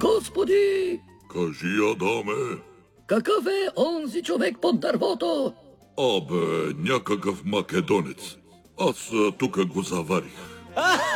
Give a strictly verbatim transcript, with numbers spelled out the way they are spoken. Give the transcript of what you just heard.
Господи! Кажи, Адаме. Какъв е онзи човек под дървото? Абе, някакъв македонец. Аз тук го заварих.